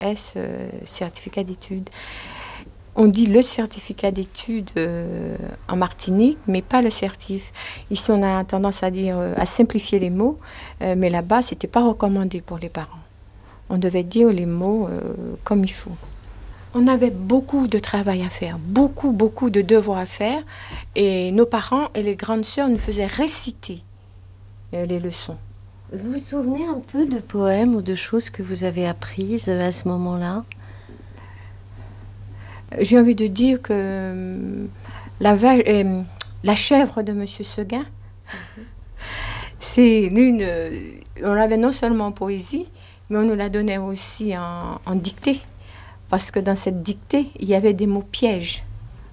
certificat d'études. On dit le certificat d'études en Martinique, mais pas le certif. Ici, on a tendance à dire, à simplifier les mots, mais là-bas, ce n'était pas recommandé pour les parents. On devait dire les mots comme il faut. On avait beaucoup de travail à faire, beaucoup de devoirs à faire, et nos parents et les grandes sœurs nous faisaient réciter les leçons. Vous vous souvenez un peu de poèmes ou de choses que vous avez apprises à ce moment-là ? J'ai envie de dire que la chèvre de Monsieur Seguin, on l'avait non seulement en poésie, mais on nous la donnait aussi en dictée. Parce que dans cette dictée, il y avait des mots pièges.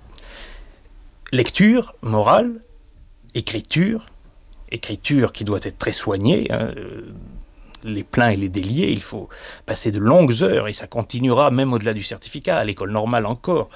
Lecture, morale, écriture qui doit être très soignée, les pleins et les déliés, il faut passer de longues heures, et ça continuera même au-delà du certificat, à l'école normale encore.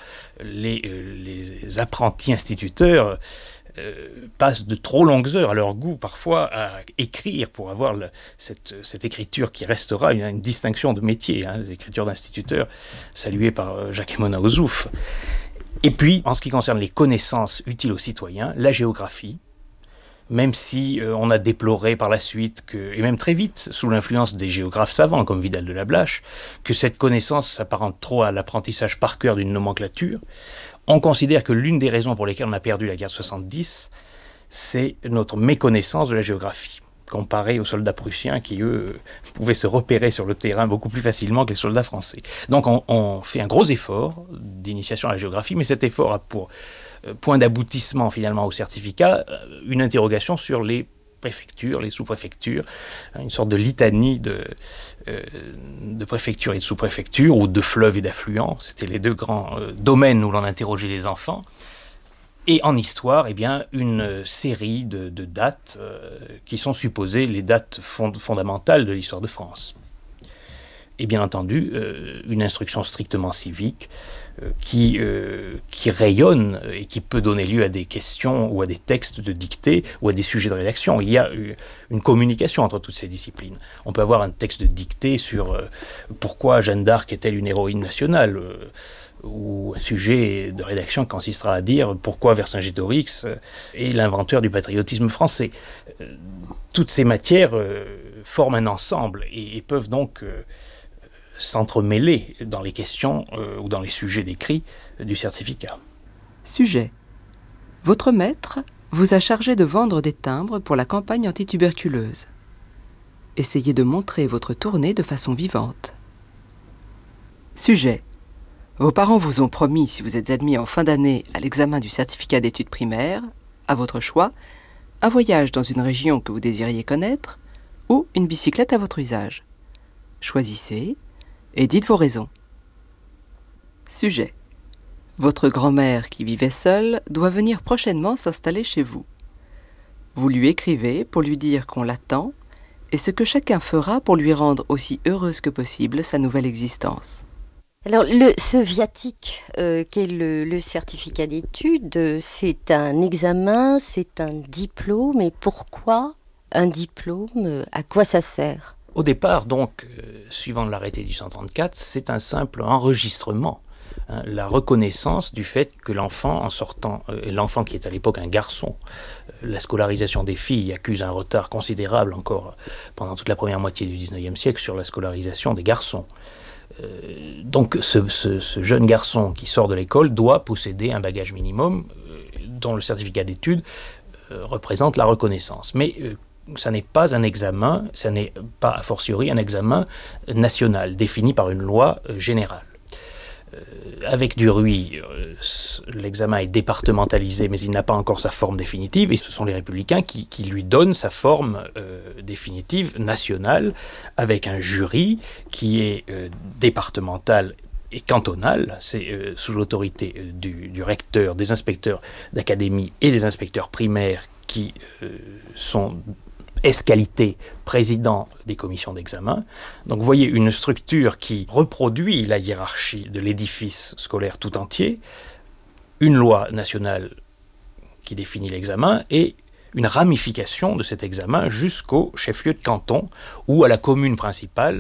Les apprentis instituteurs passent de trop longues heures à leur goût parfois à écrire pour avoir cette écriture qui restera une distinction de métier, l'écriture d'instituteur saluée par Jacques-Aimon Aozouf. Et puis, en ce qui concerne les connaissances utiles aux citoyens, la géographie, même si on a déploré par la suite, et même très vite, sous l'influence des géographes savants comme Vidal de Lablache, que cette connaissance s'apparente trop à l'apprentissage par cœur d'une nomenclature, on considère que l'une des raisons pour lesquelles on a perdu la guerre de 70, c'est notre méconnaissance de la géographie, comparée aux soldats prussiens qui, eux, pouvaient se repérer sur le terrain beaucoup plus facilement que les soldats français. Donc on fait un gros effort d'initiation à la géographie, mais cet effort a pour point d'aboutissement finalement au certificat une interrogation sur les préfectures, les sous-préfectures, une sorte de litanie de préfectures et de sous-préfectures, ou de fleuves et d'affluents. C'était les deux grands domaines où l'on interrogeait les enfants. Et en histoire, eh bien, une série de dates qui sont supposées les dates fondamentales de l'histoire de France. Et bien entendu, une instruction strictement civique qui rayonne et qui peut donner lieu à des questions ou à des textes de dictée ou à des sujets de rédaction. Il y a une communication entre toutes ces disciplines. On peut avoir un texte de dictée sur pourquoi Jeanne d'Arc est-elle une héroïne nationale, ou un sujet de rédaction qui consistera à dire pourquoi Vercingétorix est l'inventeur du patriotisme français. Toutes ces matières forment un ensemble et peuvent donc s'entremêler dans les questions ou dans les sujets décrits du certificat. Sujet. Votre maître vous a chargé de vendre des timbres pour la campagne antituberculeuse. Essayez de montrer votre tournée de façon vivante. Sujet. Vos parents vous ont promis, si vous êtes admis en fin d'année à l'examen du certificat d'études primaires, à votre choix, un voyage dans une région que vous désiriez connaître ou une bicyclette à votre usage. Choisissez et dites vos raisons. Sujet. Votre grand-mère qui vivait seule doit venir prochainement s'installer chez vous. Vous lui écrivez pour lui dire qu'on l'attend et ce que chacun fera pour lui rendre aussi heureuse que possible sa nouvelle existence. Alors, ce viatique qu'est le certificat d'études, c'est un examen, c'est un diplôme. Et pourquoi un diplôme ? À quoi ça sert ? Au départ, donc, suivant l'arrêté du 134, c'est un simple enregistrement, la reconnaissance du fait que l'enfant, en sortant, l'enfant qui est à l'époque un garçon, la scolarisation des filles accuse un retard considérable encore pendant toute la première moitié du 19e siècle sur la scolarisation des garçons. Donc ce jeune garçon qui sort de l'école doit posséder un bagage minimum dont le certificat d'études représente la reconnaissance. Mais ça n'est pas un examen, ça n'est pas a fortiori un examen national défini par une loi générale. Avec Duruy, l'examen est départementalisé, mais il n'a pas encore sa forme définitive, et ce sont les Républicains qui lui donnent sa forme définitive nationale, avec un jury qui est départemental et cantonal. C'est sous l'autorité du recteur, des inspecteurs d'académie et des inspecteurs primaires qui sont ès-qualité président des commissions d'examen. Donc vous voyez une structure qui reproduit la hiérarchie de l'édifice scolaire tout entier, une loi nationale qui définit l'examen et une ramification de cet examen jusqu'au chef-lieu de canton ou à la commune principale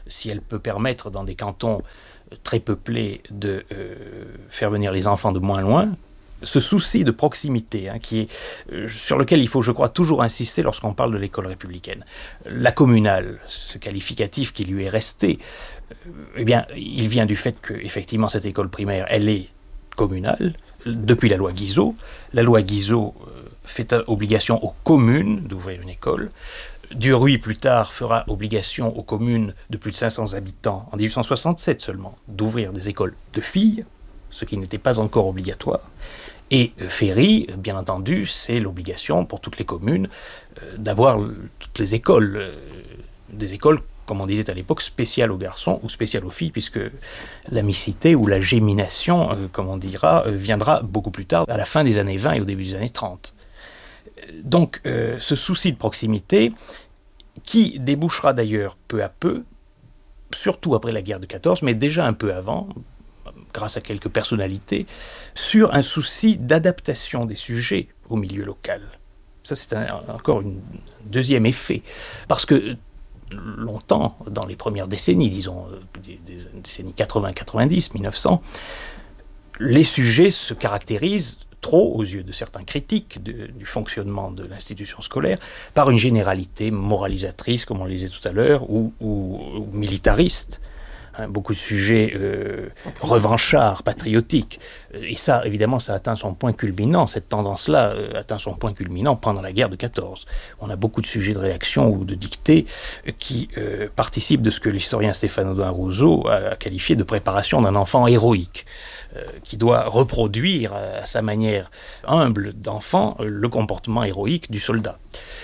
si elle peut permettre dans des cantons très peuplés de faire venir les enfants de moins loin, ce souci de proximité sur lequel il faut, je crois, toujours insister lorsqu'on parle de l'école républicaine. La communale, ce qualificatif qui lui est resté, eh bien, il vient du fait que, effectivement, cette école primaire, elle est communale depuis la loi Guizot. La loi Guizot fait obligation aux communes d'ouvrir une école. Duruy, plus tard, fera obligation aux communes de plus de 500 habitants, en 1867 seulement, d'ouvrir des écoles de filles, ce qui n'était pas encore obligatoire. Et Ferry, bien entendu, c'est l'obligation pour toutes les communes d'avoir toutes les écoles, des écoles, comme on disait à l'époque, spéciales aux garçons ou spéciales aux filles, puisque la mixité ou la gémination, comme on dira, viendra beaucoup plus tard, à la fin des années 20 et au début des années 30. Donc, ce souci de proximité, qui débouchera d'ailleurs peu à peu, surtout après la guerre de 14, mais déjà un peu avant, grâce à quelques personnalités, sur un souci d'adaptation des sujets au milieu local. Ça, c'est encore un deuxième effet. Parce que longtemps, dans les premières décennies, disons, des décennies 80-90, 1900, les sujets se caractérisent trop, aux yeux de certains critiques du fonctionnement de l'institution scolaire, par une généralité moralisatrice, comme on le disait tout à l'heure, ou militariste. Beaucoup de sujets revanchards, patriotiques. Et ça, évidemment, ça atteint son point culminant. Cette tendance-là atteint son point culminant pendant la guerre de 14. On a beaucoup de sujets de réaction ou de dictée qui participent de ce que l'historien Stéphane Audouin-Rousseau a qualifié de préparation d'un enfant héroïque, qui doit reproduire à sa manière humble d'enfant le comportement héroïque du soldat.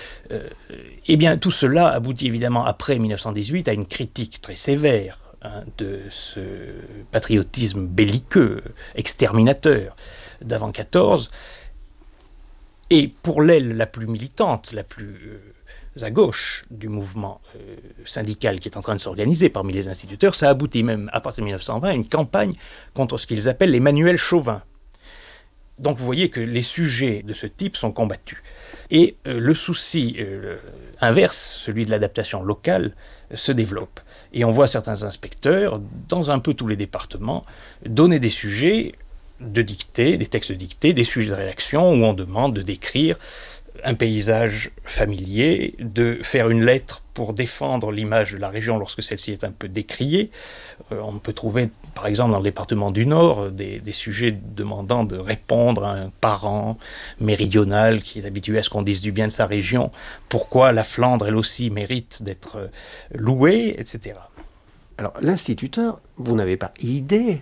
Eh bien, tout cela aboutit évidemment après 1918 à une critique très sévère de ce patriotisme belliqueux, exterminateur d'avant 14. Et pour l'aile la plus militante, la plus à gauche du mouvement syndical qui est en train de s'organiser parmi les instituteurs, ça aboutit même à partir de 1920 à une campagne contre ce qu'ils appellent les manuels chauvins. Donc vous voyez que les sujets de ce type sont combattus. Et le souci inverse, celui de l'adaptation locale, se développe. Et on voit certains inspecteurs, dans un peu tous les départements, donner des sujets de dictée, des textes de dictée, des sujets de rédaction, où on demande de décrire un paysage familier, de faire une lettre pour défendre l'image de la région lorsque celle-ci est un peu décriée. On peut trouver, par exemple, dans le département du Nord, des sujets demandant de répondre à un parent méridional qui est habitué à ce qu'on dise du bien de sa région, pourquoi la Flandre, elle aussi, mérite d'être louée, etc. Alors, l'instituteur, vous n'avez pas idée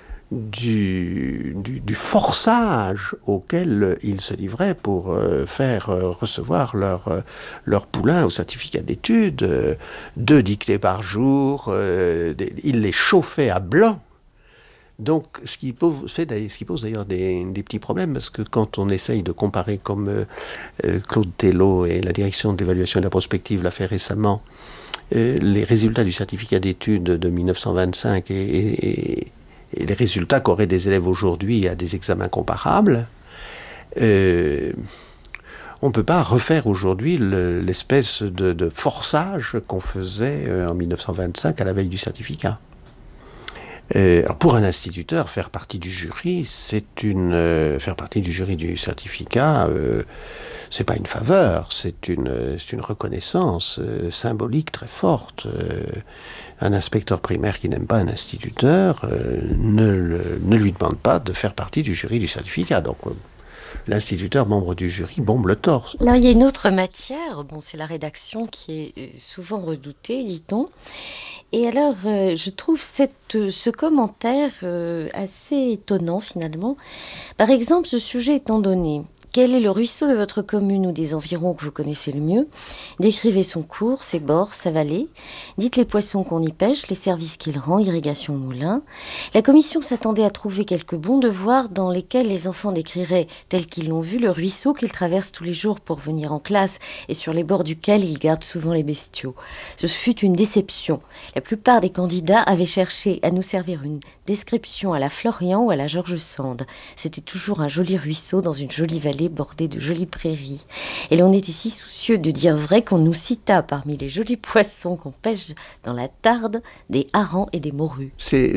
du forçage auquel ils se livraient pour faire recevoir leur poulain au certificat d'études, 2 dictées par jour, ils les chauffaient à blanc. Donc, ce qui pose d'ailleurs des petits problèmes, parce que quand on essaye de comparer, comme Claude Tello et la direction de l'évaluation et de la prospective l'a fait récemment, les résultats du certificat d'études de 1925 et les résultats qu'auraient des élèves aujourd'hui à des examens comparables, on ne peut pas refaire aujourd'hui l'espèce de forçage qu'on faisait en 1925 à la veille du certificat. Alors pour un instituteur, faire partie du jury, faire partie du jury du certificat, c'est pas une faveur, c'est une reconnaissance symbolique très forte. Un inspecteur primaire qui n'aime pas un instituteur ne lui demande pas de faire partie du jury du certificat. Donc l'instituteur, membre du jury, bombe le torse. Alors il y a une autre matière, c'est la rédaction qui est souvent redoutée, dit-on. Et alors je trouve ce commentaire assez étonnant finalement. Par exemple, ce sujet étant donné, quel est le ruisseau de votre commune ou des environs que vous connaissez le mieux? Décrivez son cours, ses bords, sa vallée. Dites les poissons qu'on y pêche, les services qu'il rend, irrigation moulin. La commission s'attendait à trouver quelques bons devoirs dans lesquels les enfants décriraient, tels qu'ils l'ont vu, le ruisseau qu'ils traversent tous les jours pour venir en classe et sur les bords duquel ils gardent souvent les bestiaux. Ce fut une déception. La plupart des candidats avaient cherché à nous servir une description à la Florian ou à la George Sand. C'était toujours un joli ruisseau dans une jolie vallée vallée bordée de jolies prairies. Et l'on est ici soucieux de dire vrai qu'on nous cita parmi les jolis poissons qu'on pêche dans la Tarde des harengs et des morues. C'est